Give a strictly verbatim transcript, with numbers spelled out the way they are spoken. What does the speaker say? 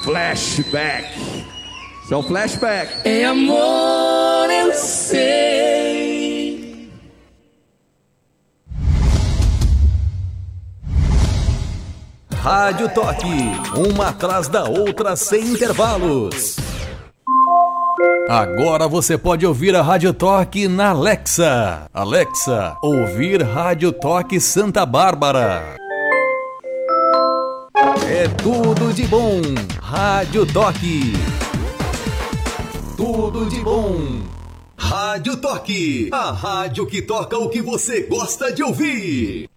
Flashback. Isso é um flashback. É amor, eu sei. Rádio Toque, uma atrás da outra sem intervalos. Agora você pode ouvir a Rádio Toque na Alexa. Alexa, ouvir Rádio Toque Santa Bárbara. É tudo de bom. Rádio Toque. Tudo de bom. Rádio Toque. A rádio que toca o que você gosta de ouvir.